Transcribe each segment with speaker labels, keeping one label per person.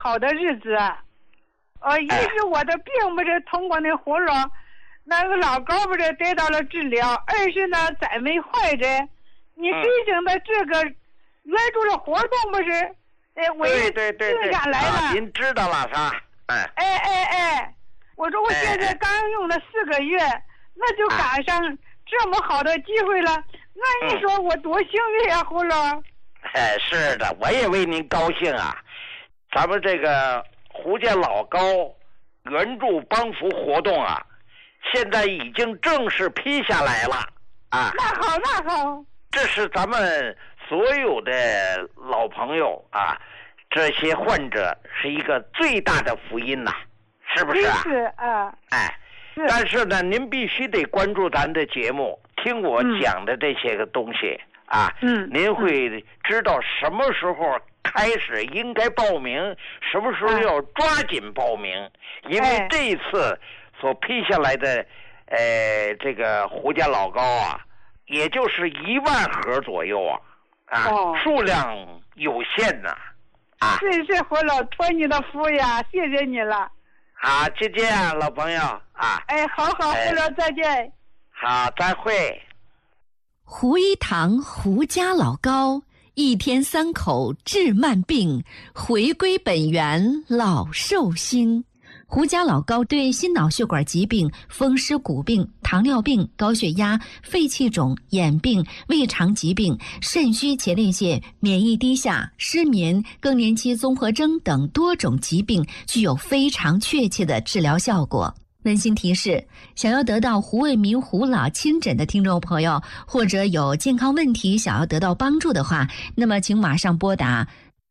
Speaker 1: 好的日子。一是我的病不是通过那葫芦那个老高不是得到了治疗，二是呢再没坏着。你真正的这个援助的活动不是，我也定下来了。
Speaker 2: 您知道了是吧？
Speaker 1: 我说我现在刚用了4个月，那就赶上这么好的机会了。那你说我多幸运啊，葫芦。
Speaker 2: 是的，我也为您高兴啊。咱们这个胡家老高援助帮扶活动啊，现在已经正式批下来了啊。
Speaker 1: 那好。
Speaker 2: 这是咱们所有的老朋友啊，这些患者是一个最大的福音呐，是不是啊？
Speaker 1: 是啊。
Speaker 2: 但是呢，您必须得关注咱的节目，听我讲的这些个东西啊。您会知道什么时候开始应该报名，什么时候要抓紧报名，因为这一次所批下来的这个胡家老高啊，也就是1万盒左右数量有限呐。
Speaker 1: 是胡老，托你的福呀，谢谢你了。
Speaker 2: 好，就这样，老朋友啊。
Speaker 1: 好，胡老，再见。
Speaker 2: 好，再会。
Speaker 3: 胡一堂胡家老高1天3口治慢病，回归本源老寿星。胡家老高对心脑血管疾病、风湿骨病、糖尿病、高血压、肺气肿、眼病、胃肠疾病、肾虚前列腺、免疫低下、失眠、更年期综合征等多种疾病具有非常确切的治疗效果。温馨提示：想要得到胡卫民胡老亲诊的听众朋友，或者有健康问题想要得到帮助的话，那么请马上拨打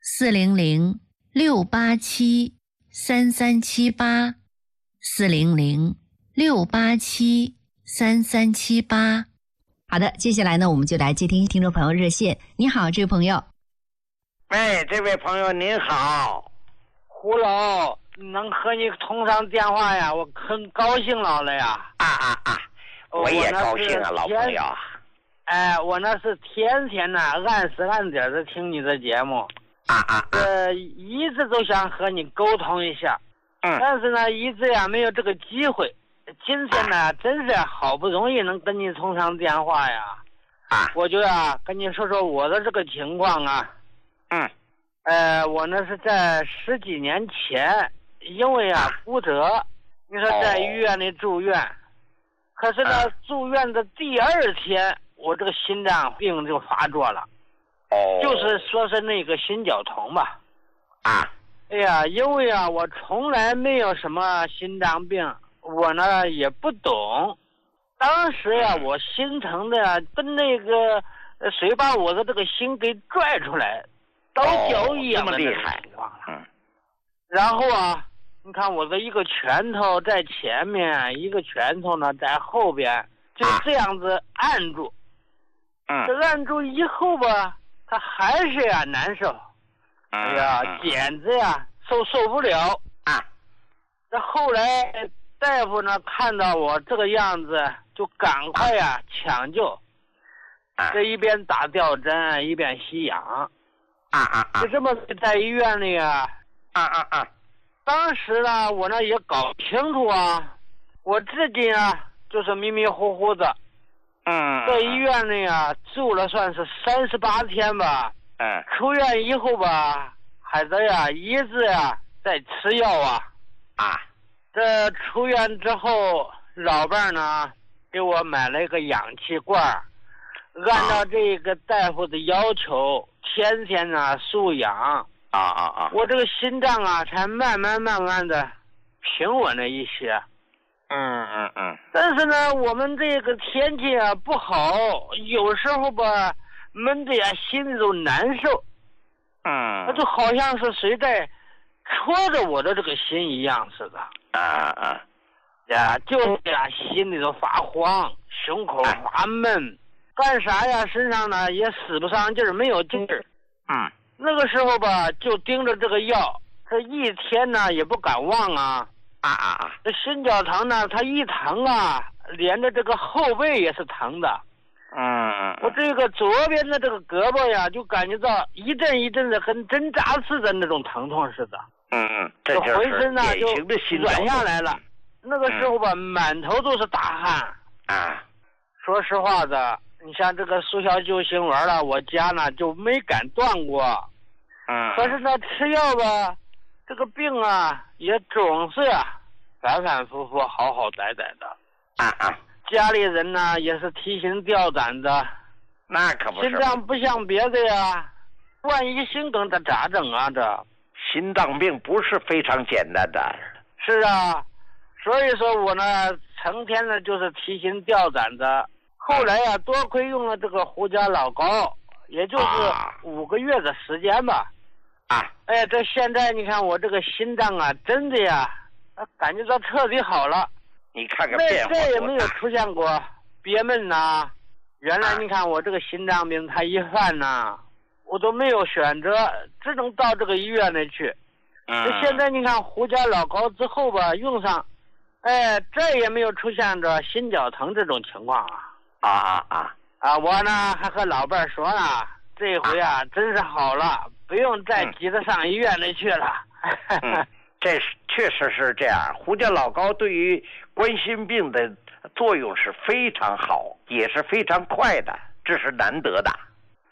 Speaker 3: 400-687-3378，400-687-3378。好的，接下来呢，我们就来接听听众朋友热线。你好，这位朋友。
Speaker 2: 这位朋友您好。
Speaker 4: 胡老，能和你通上电话呀，我很高兴了呀。
Speaker 2: 我也高兴啊，老朋友。
Speaker 4: 我那是天天按时按点的听你的节目。一直都想和你沟通一下，但是呢，一直没有这个机会。今天呢，真是好不容易能跟你通上电话呀。我就跟你说说我的这个情况啊。我呢是在10几年前，因为骨折，你说在医院里住院，可是呢，住院的第2天，我这个心脏病就发作了。就是说是那个心绞痛吧。因为我从来没有什么心脏病，我呢也不懂。当时我心疼的跟那个谁把我的这个心给拽出来，刀绞一样的那种情况了。然后你看我的一个拳头在前面，一个拳头呢在后边，就这样子按住。这按住以后吧，他还是难受。简直受不了。这后来大夫呢看到我这个样子，就赶快抢救。这一边打吊针，一边吸氧。就这么在医院里当时呢，我呢也搞不清楚我自己就是迷迷糊糊的。在医院里住了算是38天吧。出院以后吧，还得一直在吃药这出院之后，老伴儿呢给我买了一个氧气罐，按照这个大夫的要求，天天输氧。我这个心脏才慢慢的平稳了一些。但是呢，我们这个天气不好，有时候吧闷着心里都难受。那就好像是谁在戳着我的这个心一样似的。就是心里头发慌，胸口发闷，干啥身上呢也使不上劲儿，没有劲儿。那个时候吧，就盯着这个药，这一天呢也不敢忘这心绞疼呢，它一疼连着这个后背也是疼的。我这个左边的这个胳膊就感觉到一阵一阵的跟针扎似的那种疼痛似的。
Speaker 2: 这就是
Speaker 4: 浑身呢
Speaker 2: 典型的心
Speaker 4: 软下来了。那个时候吧，满头都是大汗
Speaker 2: 啊。
Speaker 4: 说实话的，你像这个速效救心丸了，我家呢就没敢断过。可是呢，吃药吧，这个病啊也总是反反复复，好好歹歹的。家里人呢也是提心吊胆的。
Speaker 2: 那可不是。
Speaker 4: 心脏不像别的呀，万一心梗这咋整啊？这
Speaker 2: 心脏病不是非常简单的。
Speaker 4: 是啊，所以说我呢成天呢就是提心吊胆的。后来呀，多亏用了这个胡家老膏，也就是5个月的时间吧。哎，这现在你看我这个心脏啊，真的呀，感觉到彻底好了。
Speaker 2: 你看看变化多大。
Speaker 4: 再也没有出现过憋闷呐。原来你看我这个心脏病，它一犯呐，我都没有选择，只能到这个医院里去。现在你看胡家老膏之后吧，用上，哎，再也没有出现着心绞疼这种情况我呢还和老伴说呢，这回真是好了，不用再急着上医院里去了。
Speaker 2: 这确实是这样。胡家老膏对于冠心病的作用是非常好，也是非常快的，这是难得的。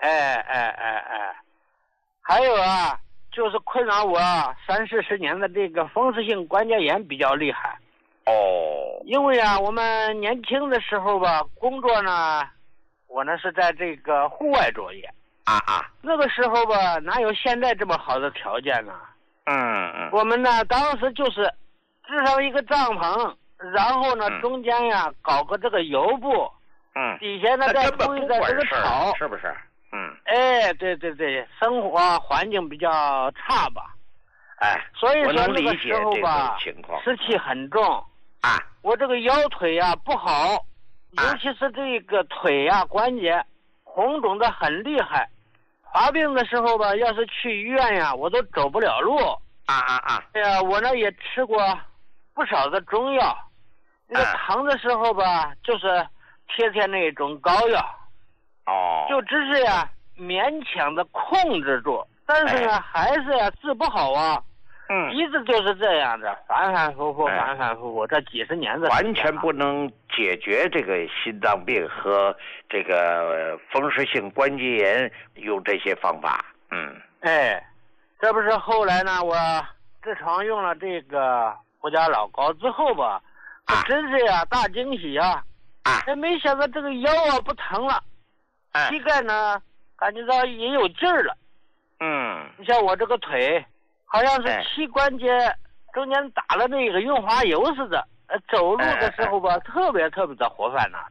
Speaker 4: 还有就是困扰我30-40年的这个风湿性关节炎比较厉害。因为我们年轻的时候吧，工作呢，我呢是在这个户外作业。那个时候吧，哪有现在这么好的条件呢？我们呢当时就是支上一个帐篷，然后呢中间搞个这个油布，底下呢再铺一个这个草，
Speaker 2: 是不是？
Speaker 4: 对，生活环境比较差吧。所以说那个时候吧，湿气很重我这个腰腿不好，尤其是这个腿关节红肿的很厉害。发病的时候吧，要是去医院我都走不了路。我呢也吃过不少的中药，那个疼的时候吧，就是贴那种膏药。就只是勉强的控制住，但是呢还是治不好一直就是这样的，反反复复，这几十年的
Speaker 2: 完全不能解决这个心脏病和这个风湿性关节炎用这些方法。
Speaker 4: 这不是后来呢，我自从用了这个胡家老膏之后吧，真是大惊喜没想到这个腰不疼了，膝盖呢感觉到也有劲儿了。你像我这个腿好像是膝关节中间打了那个润滑油似的，走路的时候吧，特别的活泛着。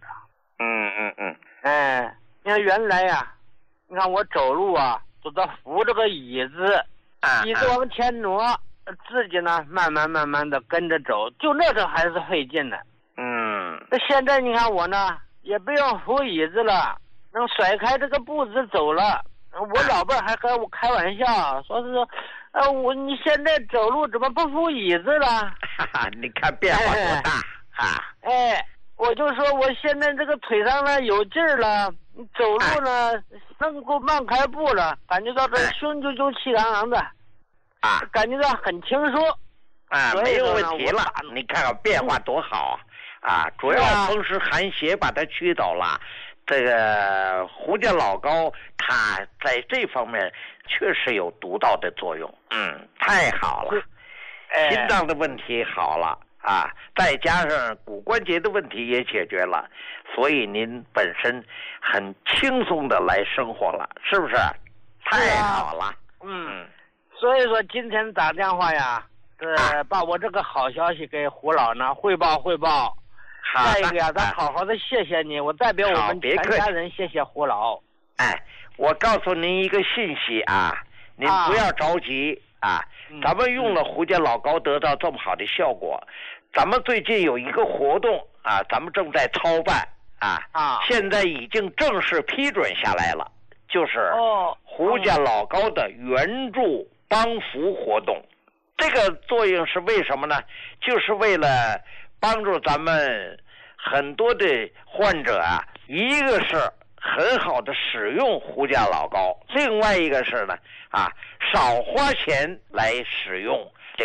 Speaker 4: 你看原来你看我走路都得扶着个椅子，椅子往前挪，自己呢慢慢的跟着走，就那时候还是费劲的。那现在你看我呢，也不用扶椅子了，能甩开这个步子走了。我老伴还和我开玩笑，说是你现在走路怎么不扶椅子了？
Speaker 2: 你看变化多大
Speaker 4: 我就说我现在这个腿上呢有劲儿了，走路呢能够迈开步了，感觉到这胸就气昂昂的感觉到很轻松
Speaker 2: 没有问题了。你看看变化多好主要风湿寒邪把它驱走了。这个胡家老膏它在这方面确实有独到的作用。太好了。心脏的问题好了再加上骨关节的问题也解决了，所以您本身很轻松的来生活了，是不是？太好了。
Speaker 4: 所以说今天打电话把我这个好消息给胡老呢汇报。再一个咱好好的谢谢你，我代表我们全家人谢谢胡老。
Speaker 2: 我告诉您一个信息您不要着急咱们用了胡家老膏得到这么好的效果，咱们最近有一个活动咱们正在操办现在已经正式批准下来了，就是胡家老膏的援助帮扶活动。这个作用是为什么呢？就是为了帮助咱们很多的患者一个是很好的使用胡家老膏，另外一个是呢少花钱来使用